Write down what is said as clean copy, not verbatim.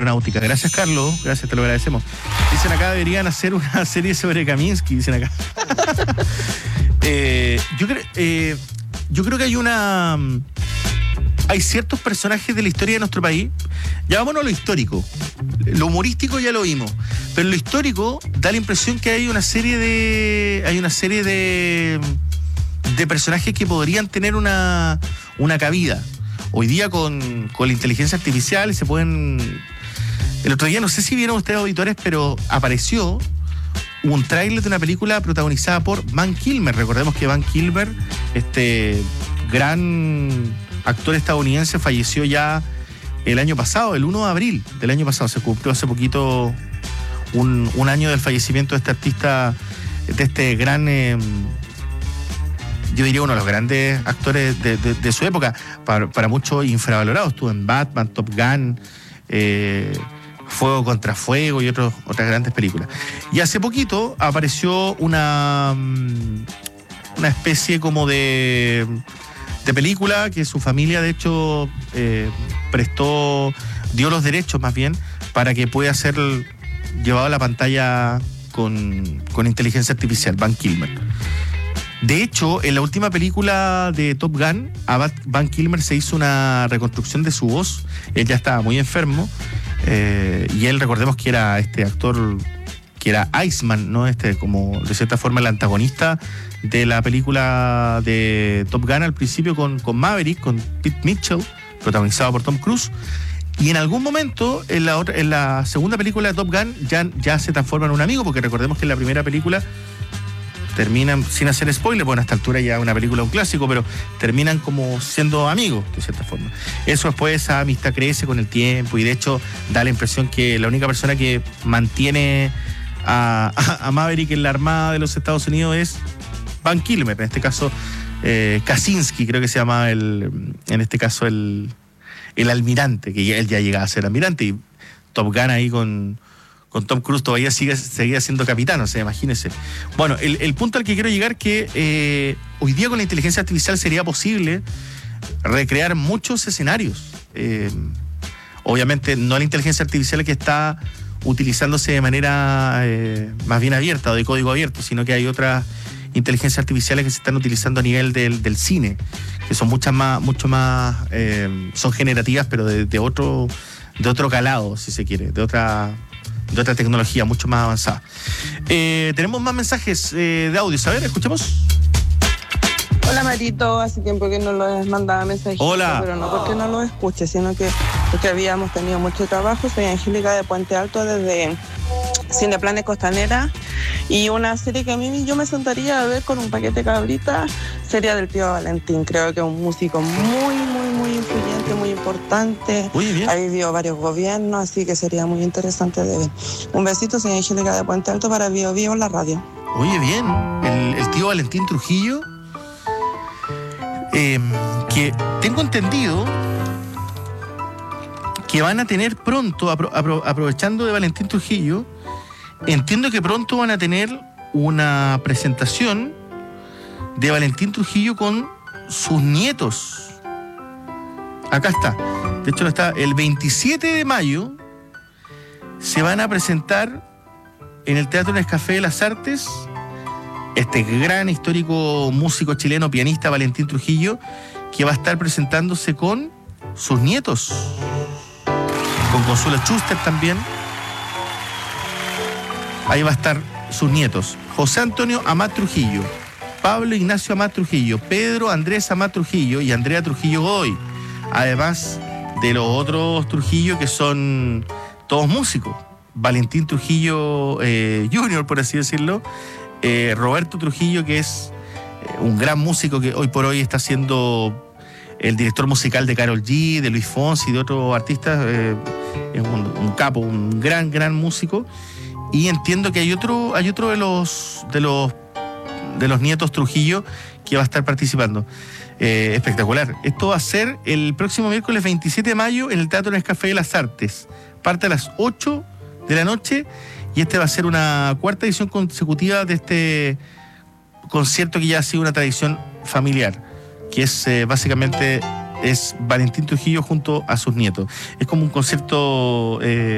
aeronáutica. Gracias, Carlos. Gracias, te lo agradecemos. Dicen acá, deberían hacer una serie sobre Kaminsky, dicen acá. Yo creo que hay ciertos personajes de la historia de nuestro país. Ya vámonos a lo histórico. Lo humorístico ya lo vimos. Pero en lo histórico da la impresión que hay una serie de personajes que podrían tener una cabida. Hoy día con la inteligencia artificial se pueden... El otro día, no sé si vieron ustedes, auditores, pero apareció un tráiler de una película protagonizada por Val Kilmer. Recordemos que Val Kilmer, este gran actor estadounidense, falleció ya el año pasado, el 1 de abril del año pasado. Se cumplió hace poquito un año del fallecimiento de este artista, de este gran... yo diría uno de los grandes actores de su época, para muchos infravalorados. Estuvo en Batman, Top Gun, Fuego contra Fuego y otras grandes películas. Y hace poquito apareció una especie como de película que su familia, de hecho, dio los derechos más bien para que pueda ser llevado a la pantalla con inteligencia artificial, Val Kilmer. De hecho, en la última película de Top Gun, a Val Kilmer se hizo una reconstrucción de su voz. Él ya estaba muy enfermo, y él, recordemos que era este actor, que era Iceman, ¿no? Como de cierta forma el antagonista de la película de Top Gun al principio con Maverick, con Pete Mitchell, protagonizado por Tom Cruise. Y en algún momento, en la segunda película de Top Gun, ya se transforma en un amigo, porque recordemos que en la primera película terminan, sin hacer spoiler, bueno, a esta altura ya es una película, un clásico, pero terminan como siendo amigos, de cierta forma. Eso después, esa amistad crece con el tiempo, y de hecho da la impresión que la única persona que mantiene a Maverick en la Armada de los Estados Unidos es Val Kilmer, en este caso Kaczynski, creo que se llama en este caso el almirante, que él ya llegaba a ser almirante, y Top Gun ahí con Tom Cruise todavía seguía siendo capitán, o sea, imagínense. Bueno, el punto al que quiero llegar que hoy día con la inteligencia artificial sería posible recrear muchos escenarios. Obviamente no la inteligencia artificial que está utilizándose de manera más bien abierta o de código abierto, sino que hay otras inteligencias artificiales que se están utilizando a nivel del cine, que son mucho más, son generativas, pero de otro calado, si se quiere, de otra tecnología mucho más avanzada. Tenemos más mensajes de audio. A ver, escuchemos. Hola, Marito, hace tiempo que no les mandaba mensajes. Hola. Pero no porque no los escuche, sino que porque habíamos tenido mucho trabajo. Soy Angélica de Puente Alto, desde Cineplanes Costanera, y una serie que a mí yo me sentaría a ver con un paquete de cabritas sería del Tío Valentín. Creo que es un músico muy influyente, muy importante. Muy bien. Ha vivido varios gobiernos, así que sería muy interesante de ver. Un besito, soy Angélica de Puente Alto para Bio Bio en la radio. Oye, bien, el Tío Valentín Trujillo, que tengo entendido que van a tener pronto, aprovechando de Valentín Trujillo, entiendo que pronto van a tener una presentación de Valentín Trujillo con sus nietos. Acá está. De hecho, está el 27 de mayo. Se van a presentar en el Teatro Nescafé de las Artes este gran histórico músico chileno, pianista Valentín Trujillo, que va a estar presentándose con sus nietos, con Consuelo Schuster también. Ahí va a estar sus nietos: José Antonio Amat Trujillo, Pablo Ignacio Amat Trujillo, Pedro Andrés Amat Trujillo y Andrea Trujillo Godoy, además de los otros Trujillo que son todos músicos. Valentín Trujillo Jr., por así decirlo, Roberto Trujillo, que es un gran músico que hoy por hoy está siendo el director musical de Karol G, de Luis Fonsi y de otros artistas. Es un capo, un gran músico. Y entiendo que hay otro de los nietos Trujillo que va a estar participando. Espectacular. Esto va a ser el próximo miércoles 27 de mayo en el Teatro Nescafé de las Artes. Parte a las 8 de la noche, y va a ser una cuarta edición consecutiva de este concierto que ya ha sido una tradición familiar, que es básicamente es Valentín Trujillo junto a sus nietos. Es como un concierto